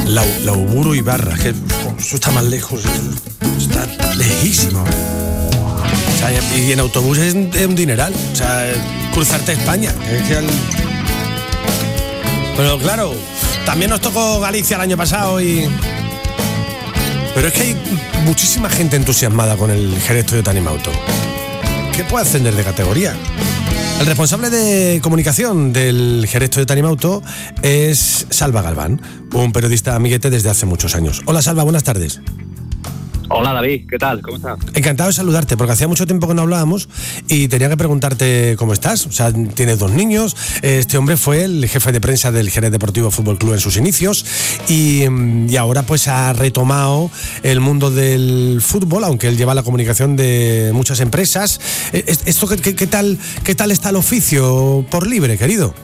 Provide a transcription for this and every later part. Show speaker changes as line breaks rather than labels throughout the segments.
La Uburu Ibarra, que eso está más lejos, está lejísimo. O sea, y en autobús es un dineral. O sea, cruzarte España. Pero claro, también nos tocó Galicia el año pasado Pero es que hay muchísima gente entusiasmada con el Jerez Toyota Animauto. ¿Qué puede ascender de categoría? El responsable de comunicación del Jerez Toyota Animauto es Salva Galván, un periodista amiguete desde hace muchos años. Hola Salva, buenas tardes.
Hola David, ¿qué tal? ¿Cómo estás?
Encantado de saludarte, porque hacía mucho tiempo que no hablábamos y tenía que preguntarte cómo estás. O sea, tienes 2 niños, este hombre fue el jefe de prensa del Jerez Deportivo Fútbol Club en sus inicios y ahora pues ha retomado el mundo del fútbol, aunque él lleva la comunicación de muchas empresas. ¿Esto qué tal está el oficio por libre, querido?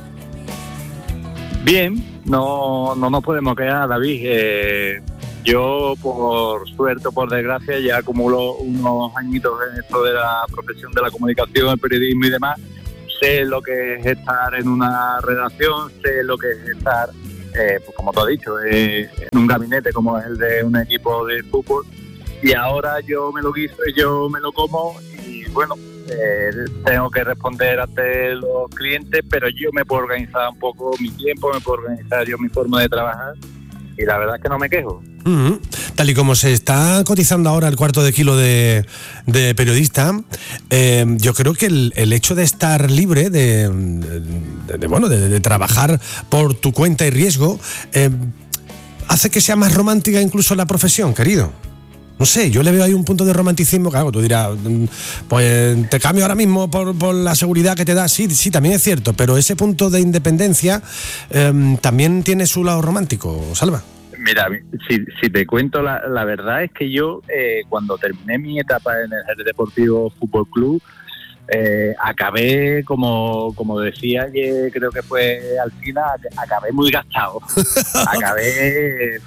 Bien, no nos podemos quedar, David. Yo, por suerte o por desgracia, ya acumulo unos añitos en esto de la profesión de la comunicación, el periodismo y demás. Sé lo que es estar en una redacción, sé lo que es estar, pues como tú has dicho, en un gabinete como es el de un equipo de fútbol. Y ahora yo me lo guiso y yo me lo como y bueno, tengo que responder ante los clientes, pero yo me puedo organizar un poco mi tiempo, me puedo organizar yo mi forma de trabajar. Y la verdad es que no me quejo.
Tal y como se está cotizando ahora el cuarto de kilo de periodista, yo creo que el hecho de estar libre, de trabajar por tu cuenta y riesgo, hace que sea más romántica incluso la profesión, querido. No sé, yo le veo ahí un punto de romanticismo, claro, tú dirás, pues te cambio ahora mismo por la seguridad que te da. Sí, también es cierto, pero ese punto de independencia también tiene su lado romántico, Salva.
Mira, si te cuento, la verdad es que yo, cuando terminé mi etapa en el Jerez Deportivo Fútbol Club, acabé, como decía, creo que fue Alcina, acabé muy gastado. Acabé...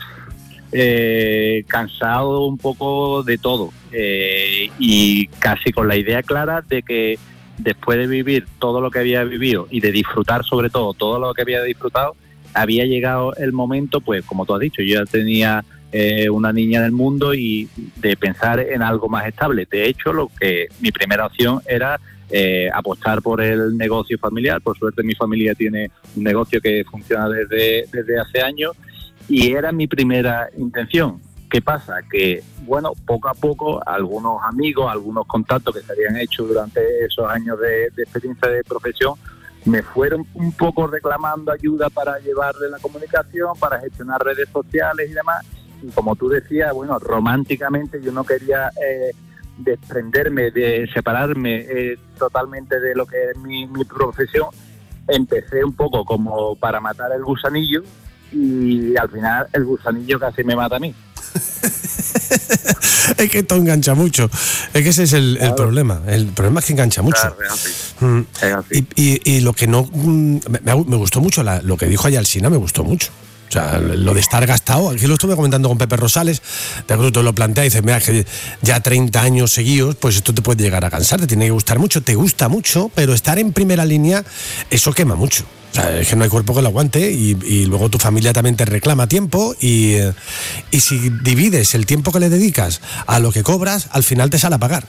cansado un poco de todo y casi con la idea clara de que después de vivir todo lo que había vivido y de disfrutar sobre todo lo que había disfrutado, había llegado el momento, pues como tú has dicho, yo ya tenía una niña en el mundo y de pensar en algo más estable. De hecho, mi primera opción era apostar por el negocio familiar. Por suerte mi familia tiene un negocio que funciona desde hace años. Y era mi primera intención. ¿Qué pasa? Que, bueno, poco a poco, algunos amigos, algunos contactos que se habían hecho durante esos años de experiencia de profesión, me fueron un poco reclamando ayuda para llevarle la comunicación, para gestionar redes sociales y demás. Y como tú decías, bueno, románticamente yo no quería desprenderme, de separarme totalmente de lo que es mi profesión. Empecé un poco como para matar el gusanillo, y al final el gusanillo casi me mata a mí.
Es que esto engancha mucho. Es que ese es el problema. El problema es que engancha mucho.
Claro, es así.
Y lo que no... Me gustó mucho, lo que dijo allá Alsina me gustó mucho. O sea, lo de estar gastado, aquí lo estuve comentando con Pepe Rosales, pero tú lo plantea y dices, mira, que ya 30 años seguidos, pues esto te puede llegar a cansar, te tiene que gustar mucho, te gusta mucho, pero estar en primera línea, eso quema mucho. O sea, es que no hay cuerpo que lo aguante y luego tu familia también te reclama tiempo y si divides el tiempo que le dedicas a lo que cobras, al final te sale a pagar.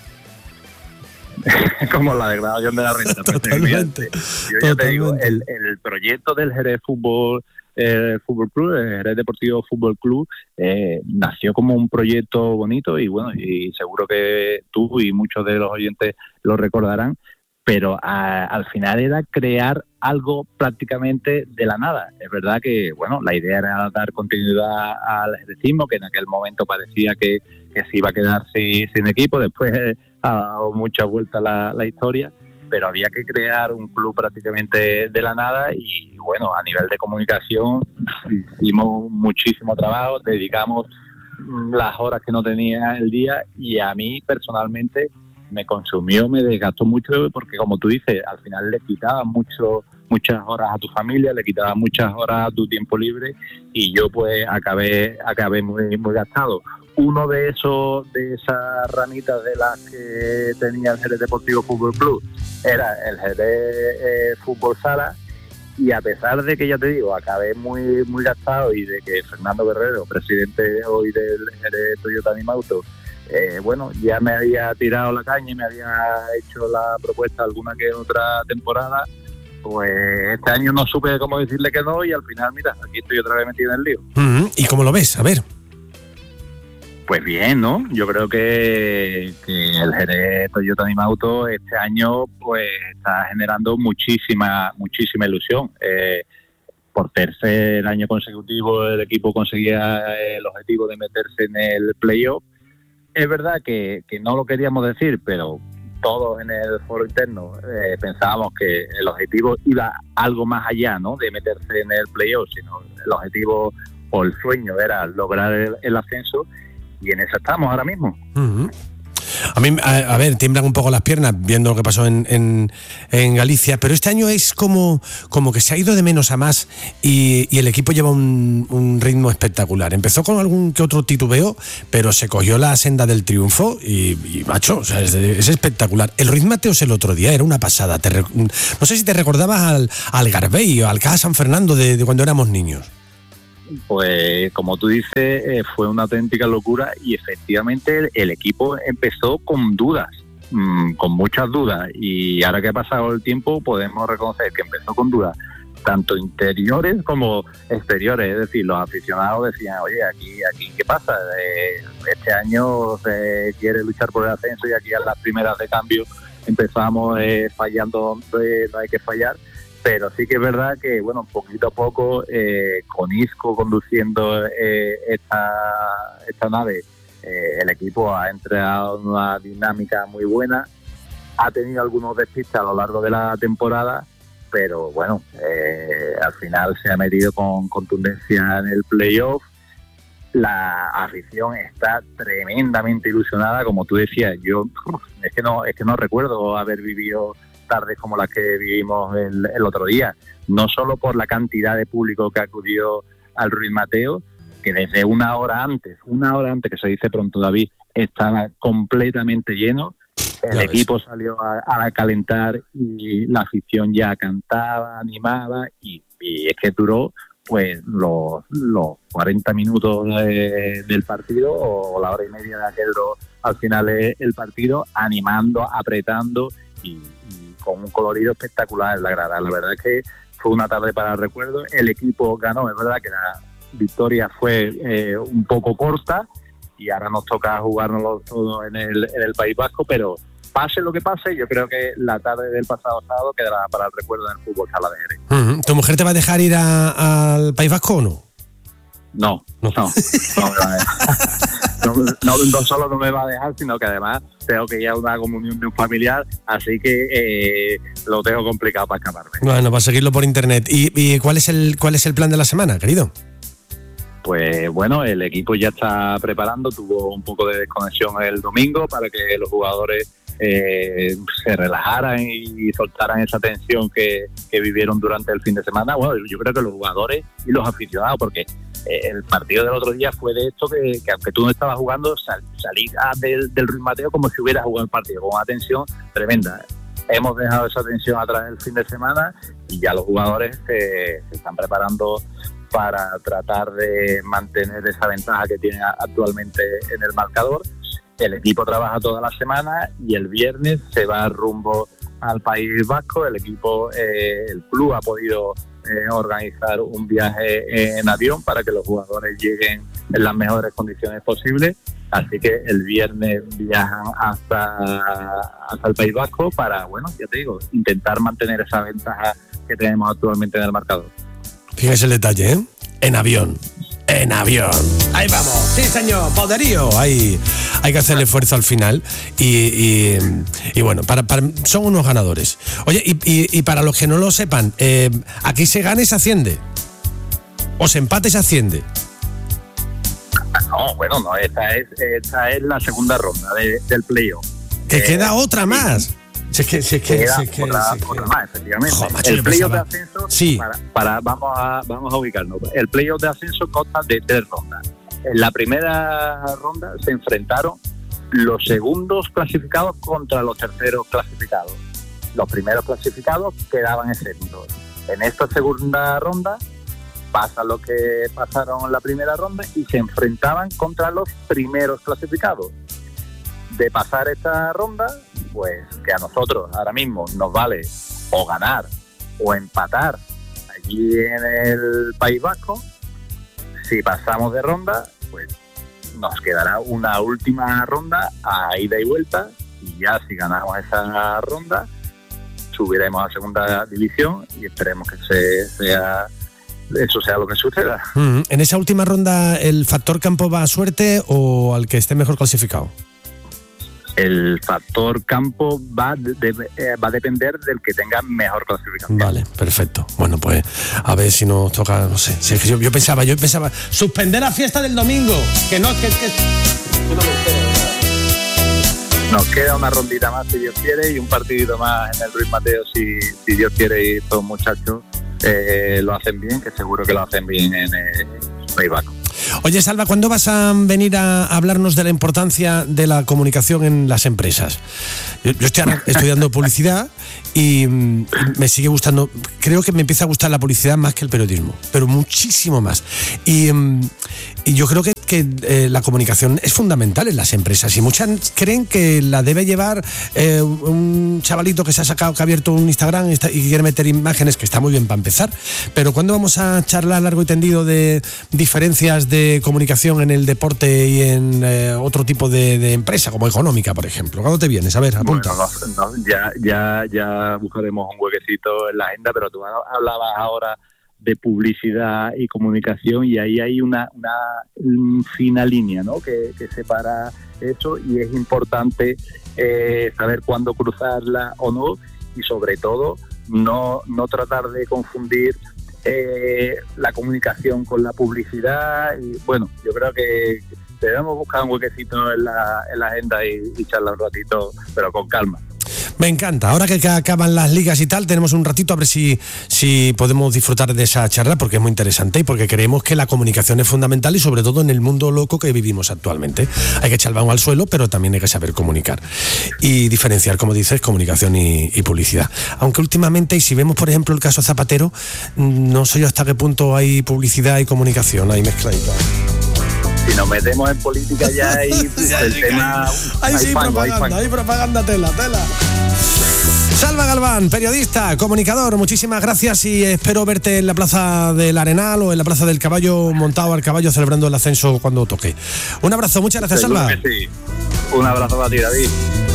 Como la degradación de la renta.
Totalmente.
Yo ya te digo, el proyecto del Jerez Fútbol Club, el Jerez Deportivo Fútbol Club, nació como un proyecto bonito y bueno, y seguro que tú y muchos de los oyentes lo recordarán, pero al final era crear algo prácticamente de la nada. Es verdad que, bueno, la idea era dar continuidad al jerecismo, que en aquel momento parecía que se iba a quedar sin equipo, después ha dado mucha vuelta la historia, pero había que crear un club prácticamente de la nada y, bueno, a nivel de comunicación hicimos muchísimo trabajo, dedicamos las horas que no tenía el día y a mí personalmente me consumió, me desgastó mucho porque, como tú dices, al final le quitaba muchas horas a tu familia, le quitaba muchas horas a tu tiempo libre y yo pues acabé muy gastado. Uno de esas ramitas de las que tenía el Jerez Deportivo Fútbol Club era el Jerez Fútbol Sala y a pesar de que, ya te digo, acabé muy gastado y de que Fernando Guerrero, presidente hoy del Jerez Toyota Animauto, bueno, ya me había tirado la caña y me había hecho la propuesta alguna que otra temporada, pues este año no supe cómo decirle que no y al final, mira, aquí estoy otra vez metido en el lío.
¿Y cómo lo ves? A ver.
Pues bien, ¿no? Yo creo que el Jerez Toyota Animauto este año pues está generando muchísima ilusión. Por tercer año consecutivo el equipo conseguía el objetivo de meterse en el playoff. Es verdad que no lo queríamos decir, pero todos en el foro interno pensábamos que el objetivo iba algo más allá, ¿no?, de meterse en el playoff, sino el objetivo o el sueño era lograr el ascenso. Y en eso estamos ahora mismo.
A mí, a ver, tiemblan un poco las piernas viendo lo que pasó en Galicia, pero este año es como que se ha ido de menos a más y el equipo lleva un ritmo espectacular. Empezó con algún que otro titubeo, pero se cogió la senda del triunfo y macho, o sea, es espectacular. El Ruiz Mateos el otro día era una pasada. No sé si te recordabas al Garbey o al Caja San Fernando de cuando éramos niños.
Pues como tú dices, fue una auténtica locura y efectivamente el equipo empezó con dudas, con muchas dudas, y ahora que ha pasado el tiempo podemos reconocer que empezó con dudas tanto interiores como exteriores, es decir, los aficionados decían, oye, aquí ¿qué pasa? Este año se quiere luchar por el ascenso y aquí a las primeras de cambio empezamos fallando donde no hay que fallar. Pero sí que es verdad que, bueno, poquito a poco, con Isco conduciendo esta nave, el equipo ha entrado en una dinámica muy buena, ha tenido algunos despistes a lo largo de la temporada, pero bueno, al final se ha metido con contundencia en el playoff. La afición está tremendamente ilusionada, como tú decías. Yo es que no recuerdo haber vivido tardes como las que vivimos el otro día, no solo por la cantidad de público que acudió al Ruiz Mateos, que desde una hora antes, que se dice pronto, David, estaba completamente lleno. El equipo salió a calentar y la afición ya cantaba, animaba y es que duró pues los 40 minutos del partido o la hora y media de aquel al final el partido, animando, apretando y con un colorido espectacular en la grada. La verdad es que fue una tarde para el recuerdo. El equipo ganó, es verdad que la victoria fue un poco corta y ahora nos toca jugárnoslo todo en el País Vasco, pero pase lo que pase, yo creo que la tarde del pasado sábado quedará para el recuerdo en el fútbol sala de Jerez.
¿Tu mujer te va a dejar ir al País Vasco o no?
No me va a dejar. No solo no me va a dejar, sino que además tengo que ir a una comunión de un familiar, así que lo tengo complicado para escaparme.
Bueno, para seguirlo por internet. ¿Y cuál es el plan de la semana, querido?
Pues bueno, el equipo ya está preparando, tuvo un poco de desconexión el domingo para que los jugadores se relajaran y soltaran esa tensión que vivieron durante el fin de semana. Bueno, yo creo que los jugadores y los aficionados, porque el partido del otro día fue de esto que aunque tú no estabas jugando, salí del Ruiz Mateos como si hubieras jugado el partido, con una tensión tremenda. Hemos dejado esa tensión atrás el fin de semana y ya los jugadores se están preparando para tratar de mantener esa ventaja que tienen actualmente en el marcador. El equipo trabaja toda la semana y el viernes se va rumbo al País Vasco. El equipo, el club ha podido organizar un viaje en avión para que los jugadores lleguen en las mejores condiciones posibles. Así que el viernes viajan hasta el País Vasco para, bueno, ya te digo, intentar mantener esa ventaja que tenemos actualmente en el marcador.
Fíjese el detalle, ¿eh? En avión. Ahí vamos. Sí, señor. Poderío. Hay que hacer el esfuerzo al final. Y bueno, son unos ganadores. Oye, y para los que no lo sepan, aquí se gana y se asciende. O se empate y se asciende.
No, bueno, no. Esta es la segunda ronda del playoff.
Que queda otra más.
Otra más, efectivamente. El playoff de ascenso,
sí.
Vamos a ubicarnos. El playoff de ascenso consta de 3 rondas. En la primera ronda se enfrentaron los segundos clasificados contra los terceros clasificados. Los primeros clasificados quedaban exentos. En esta segunda ronda pasa lo que pasaron en la primera ronda y se enfrentaban contra los primeros clasificados. De pasar esta ronda, pues que a nosotros ahora mismo nos vale o ganar o empatar allí en el País Vasco. Si pasamos de ronda, pues nos quedará una última ronda a ida y vuelta, y ya si ganamos esa ronda subiremos a segunda división y esperemos que eso sea lo que suceda.
En esa última ronda, ¿el factor campo va a suerte o al que esté mejor clasificado?
El factor campo va a depender del que tenga mejor clasificación.
Vale, perfecto. Bueno, pues a ver si nos toca, no sé. Si es que yo pensaba suspender la fiesta del domingo. Que no, que
nos queda una rondita más si Dios quiere y un partidito más en el Ruiz Mateo si Dios quiere, y estos muchachos lo hacen bien, que seguro que lo hacen bien en el País Vasco.
Oye, Salva, ¿cuándo vas a venir a hablarnos de la importancia de la comunicación en las empresas? Yo estoy estudiando publicidad y me sigue gustando, creo que me empieza a gustar la publicidad más que el periodismo, pero muchísimo más. Y yo creo que la comunicación es fundamental en las empresas, y muchas creen que la debe llevar un chavalito que se ha sacado, que ha abierto un Instagram y quiere meter imágenes, que está muy bien para empezar, pero ¿cuándo vamos a charlar largo y tendido de diferencias de comunicación en el deporte y en otro tipo de empresa, como económica, por ejemplo? ¿Cuándo te vienes? A ver, apunta.
Bueno, ya buscaremos un huequecito en la agenda, pero tú hablabas ahora de publicidad y comunicación, y ahí hay una fina línea, ¿no?, que separa eso, y es importante saber cuándo cruzarla o no, y sobre todo no tratar de confundir la comunicación con la publicidad. Y bueno, yo creo que debemos buscar un huequecito en la agenda y charlar un ratito, pero con calma.
Me encanta. Ahora que acaban las ligas y tal, tenemos un ratito a ver si podemos disfrutar de esa charla, porque es muy interesante y porque creemos que la comunicación es fundamental, y sobre todo en el mundo loco que vivimos actualmente. Hay que echar el balón al suelo, pero también hay que saber comunicar y diferenciar, como dices, comunicación y publicidad. Aunque últimamente, y si vemos por ejemplo el caso Zapatero, no sé yo hasta qué punto hay publicidad y comunicación ahí mezcladitas.
Si nos metemos en política ya hay el tema.
Hay propaganda, tela. Salva Galván, periodista, comunicador, muchísimas gracias, y espero verte en la Plaza del Arenal o en la Plaza del Caballo, montado al caballo, celebrando el ascenso cuando toque. Un abrazo, muchas gracias, Salva.
Sí. Un abrazo para ti, David.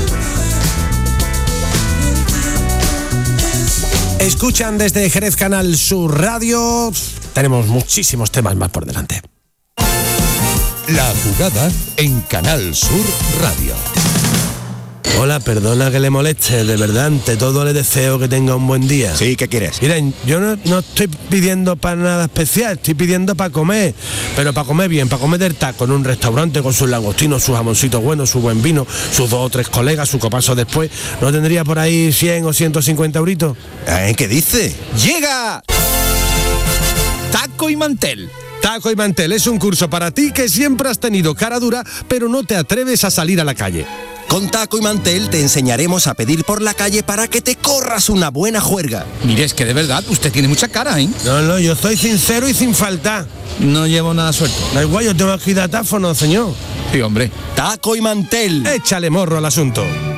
Escuchan desde Jerez Canal Sur Radio. Tenemos muchísimos temas más por delante.
La jugada en Canal Sur Radio.
Hola, perdona que le moleste, de verdad, ante todo le deseo que tenga un buen día.
Sí, ¿qué quieres?
Miren, yo no estoy pidiendo para nada especial, estoy pidiendo para comer, pero para comer bien, para comer del taco, en un restaurante con sus langostinos, sus jamoncitos buenos, su buen vino, sus 2 o 3 colegas, su copazo después. ¿No tendría por ahí 100 o 150 euritos?
¿Qué dice? ¡Llega! Taco y Mantel.
Taco y Mantel es un curso para ti que siempre has tenido cara dura, pero no te atreves a salir a la calle.
Con Taco y Mantel te enseñaremos a pedir por la calle para que te corras una buena juerga.
Mire, es que de verdad, usted tiene mucha cara, ¿eh?
No, yo soy sincero y sin faltar.
No llevo nada suelto.
Da igual, yo tengo aquí datáfono, señor.
Sí, hombre.
Taco y Mantel.
Échale morro al asunto.